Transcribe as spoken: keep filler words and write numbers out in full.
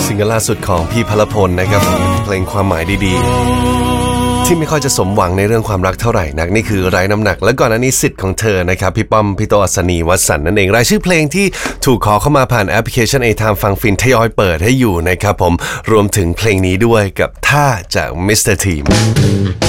ซิงเกิลล่าสุดของพี่พลพลนะครับเพลงความหมายดีๆที่ไม่ค่อยจะสมหวังในเรื่องความรักเท่าไหร่นักนี่คือไร้น้ำหนักและก่อนหน้านี้สิทธิ์ของเธอนะครับพี่ป้อมพี่โตอัศนีวสันต์นั่นเองรายชื่อเพลงที่ถูกขอเข้ามาผ่านแอปพลิเคชัน A-Time ฟังฟินทยอยเปิดให้อยู่นะครับผมรวมถึงเพลงนี้ด้วยกับท่าจาก มิสเตอร์ ทีม